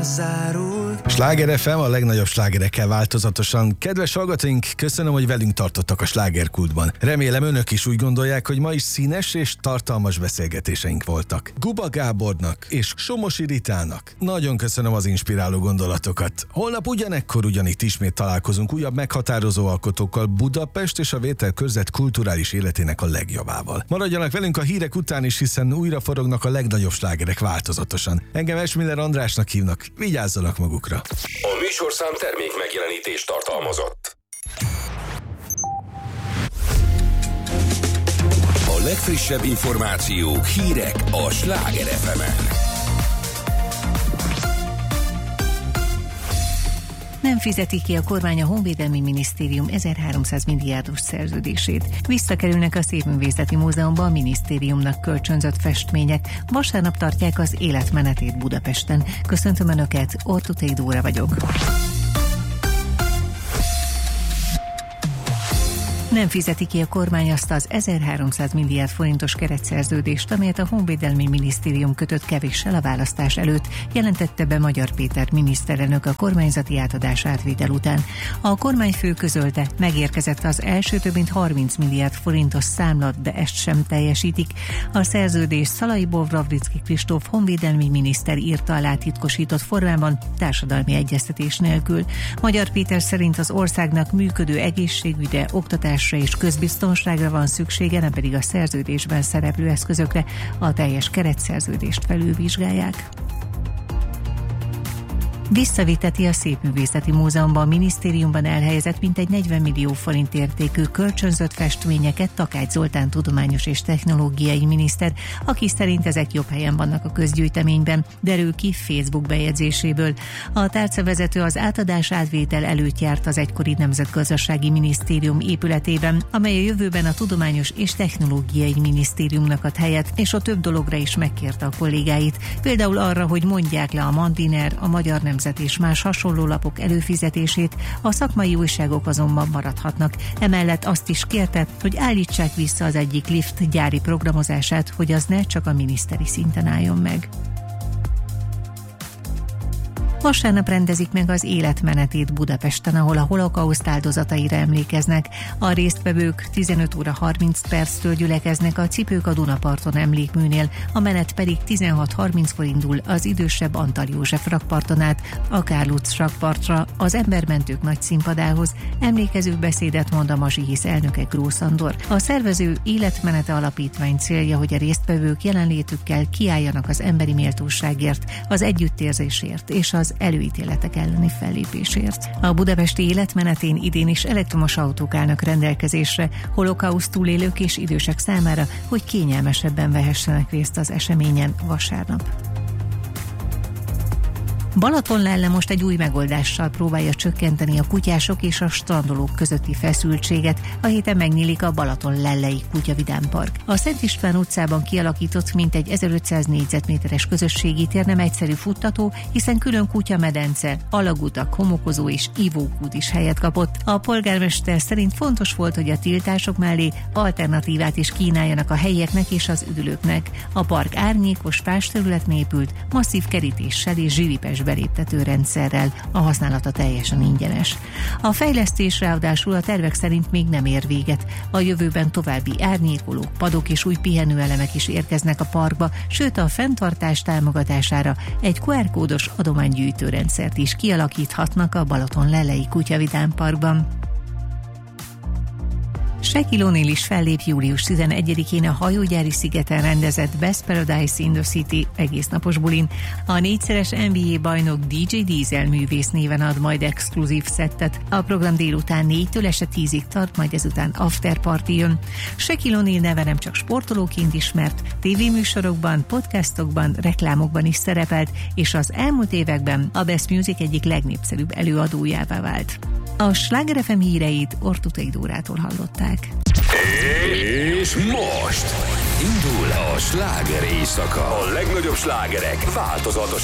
zárul. Sláger FM a legnagyobb slágerekkel változatosan. Kedves hallgatóink, köszönöm, hogy velünk tartottak a slágerkultban. Remélem önök is úgy gondolják, hogy ma is színes és tartalmas beszélgetéseink voltak. Guba Gábornak és Somosi Ritának nagyon köszönöm az inspiráló gondolatokat. Holnap ugyanekkor ugyanitt ismét találkozunk újabb meghatározó alkotókkal Budapest és a Vételkörzet kulturális életének a legjobbával. Maradjanak velünk a hírek után is, hiszen újra forognak a legnagyobb slágerek változatosan. Engem Esmiller Andrásnak hívnak, vigyázzanak magukra. A műsorszám termék megjelenítést tartalmazott. A legfrissebb információk, hírek a Sláger FM-en. Nem fizeti ki a kormány a Honvédelmi Minisztérium 1300 milliárdos szerződését. Visszakerülnek a Szépművészeti Múzeumban a minisztériumnak kölcsönzött festmények. Vasárnap tartják az életmenetét Budapesten. Köszöntöm Önöket, Ortutei Dóra vagyok. Nem fizeti ki a kormány azt az 1300 milliárd forintos keretszerződést, amelyet a Honvédelmi Minisztérium kötött kevéssel a választás előtt, jelentette be Magyar Péter miniszterelnök a kormányzati átadás átvétel után. A kormányfő közölte, megérkezett az első több mint 30 milliárd forintos számlat, de ezt sem teljesítik. A szerződés Szalai Bovravicki Kristóf honvédelmi miniszter írta alá titkosított formában, társadalmi egyeztetés nélkül. Magyar Péter szerint az országnak működő egészségügyre, oktatásra és közbiztonságra van szüksége, nem pedig a szerződésben szereplő eszközökre. A teljes keretszerződést felülvizsgálják. Visszaviteti a Szépművészeti Múzeumban a minisztériumban elhelyezett mintegy 40 millió forint értékű kölcsönzött festményeket Takács Zoltán tudományos és technológiai miniszter, aki szerint ezek jobb helyen vannak a közgyűjteményben, derül ki Facebook bejegyzéséből. A tárcavezető az átadás átvétel előtt járt az egykori Nemzetgazdasági Minisztérium épületében, amely a jövőben a Tudományos és Technológiai Minisztériumnak ad helyet, és a több dologra is megkérte a kollégáit, például arra, hogy mondják le a Mandiner, a Magyar Nemzet és más hasonló lapok előfizetését, a szakmai újságok azonban maradhatnak. Emellett azt is kérte, hogy állítsák vissza az egyik lift gyári programozását, hogy az ne csak a miniszteri szinten álljon meg. Vasárnap rendezik meg az életmenetét Budapesten, ahol a holokauszt áldozataira emlékeznek. A résztvevők 15 óra 30 perctől gyülekeznek a Cipők a Dunaparton emlékműnél, a menet pedig 16:30-kor indul az idősebb Antal József rakparton át, a Kárl utc rakpartra, az Embermentők nagy színpadához. Emlékező beszédet mond a Mazsihisz elnöke, Grósz Andor. A szervező Életmenete Alapítvány célja, hogy a résztvevők jelenlétükkel kiálljanak az emberi méltóságért, az együttérzésért és az előítéletek elleni fellépésért. A budapesti életmenetén idén is elektromos autók állnak rendelkezésre holokauszt túlélők és idősek számára, hogy kényelmesebben vehessenek részt az eseményen vasárnap. Balatonlelle most egy új megoldással próbálja csökkenteni a kutyások és a strandolók közötti feszültséget. A héten megnyílik a Balatonlellei Kutyavidámpark. A Szent István utcában kialakított mintegy 1500 négyzetméteres közösségi tér nem egyszerű futtató, hiszen külön kutyamedence, alagutak, homokozó és ivókút is helyet kapott. A polgármester szerint fontos volt, hogy a tiltások mellé alternatívát is kínáljanak a helyieknek és az üdülőknek. A park árnyékos fásterületen épült, masszív kerítéssel és zsilipes beléptető rendszerrel, a használata teljesen ingyenes. A fejlesztés ráadásul a tervek szerint még nem ér véget. A jövőben további árnyékolók, padok és új pihenőelemek is érkeznek a parkba, sőt a fenntartás támogatására egy QR-kódos adománygyűjtőrendszert is kialakíthatnak a Balatonlellei Kutyavidámparkban. Shaquille O'Neal is fellép július 11-én a hajógyári szigeten rendezett Best Paradise in the City egésznapos bulin. A négyszeres NBA bajnok DJ Diesel művész néven ad majd exkluzív szettet. A program délután 4-től este 10-ig tart, majd ezután after party jön. Shaquille O'Neal neve nem csak sportolóként ismert, tévéműsorokban, podcastokban, reklámokban is szerepelt, és az elmúlt években a Best Music egyik legnépszerűbb előadójává vált. A Sláger FM híreit Ortutei Dórától hallották. És most indul a sláger éjszaka. A legnagyobb slágerek változatos